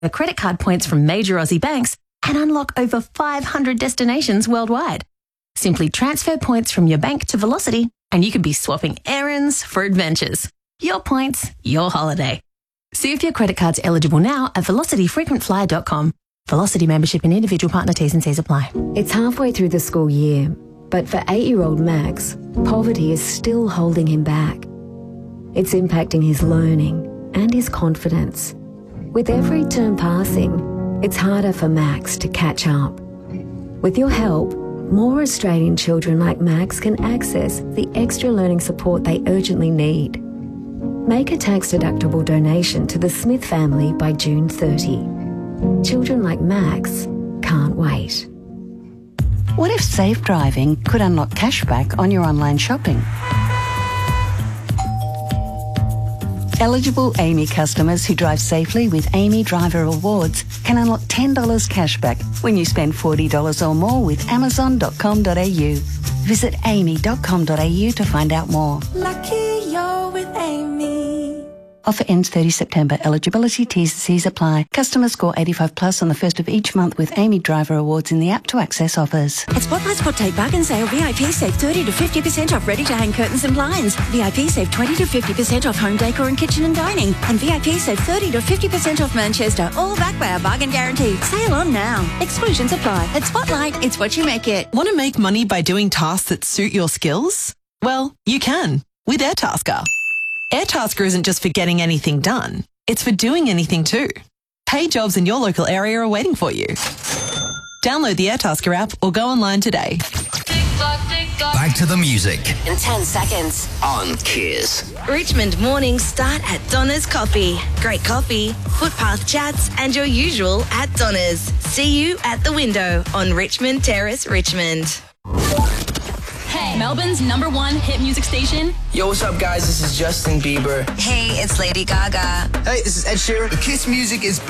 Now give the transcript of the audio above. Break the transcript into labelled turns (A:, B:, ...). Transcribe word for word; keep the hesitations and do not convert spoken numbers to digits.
A: the credit card points from major Aussie banks and unlock over five hundred destinations worldwide. Simply transfer points from your bank to Velocity and you could be swapping errands for adventures. Your points, your holiday. See if your credit card's eligible now at velocity frequent flyer dot com. Velocity membership and individual partner T's and C's apply.
B: It's halfway through the school year, but for eight-year-old Max, poverty is still holding him back. It's impacting his learning and his confidence. With every term passing, it's harder for Max to catch up. With your help, more Australian children like Max can access the extra learning support they urgently need. Make a tax-deductible donation to the Smith family by June thirtieth. Children like Max can't wait.
C: What if safe driving could unlock cashback on your online shopping? Eligible A M I customers who drive safely with A M I Driver Rewards can unlock ten dollars cashback when you spend forty dollars or more with amazon dot com dot a u. Visit a m i dot com dot a u to find out more.
D: Lucky you're with Amy.
C: Offer ends thirtieth September. Eligibility T's and C's apply. Customers score eighty-five plus on the first of each month with A M I Driver Awards in the app to access offers.
E: At Spotlight's Hot Take Bargain Sale, V I P save thirty to fifty percent off ready-to-hang curtains and blinds. V I P save twenty to fifty percent off home decor and kitchen and dining. And V I P save thirty to fifty percent off Manchester, all backed by our bargain guarantee. Sale on now. Exclusions apply. At Spotlight, it's what you make it.
F: Want to make money by doing tasks that suit your skills? Well, you can with Airtasker. Airtasker isn't just for getting anything done. It's for doing anything too. Paid jobs in your local area are waiting for you. Download the Airtasker app or go online today.
G: Back to the music
H: in ten seconds
G: on Kiss.
H: Richmond mornings start at Donna's Coffee. Great coffee, footpath chats, and your usual at Donna's. See you at the window on Richmond Terrace, Richmond.
I: Hey, Melbourne's number one hit music station.
J: Yo, what's up, guys? This is Justin Bieber.
H: Hey, it's Lady Gaga.
J: Hey, this is Ed Sheeran.
G: The Kiss music is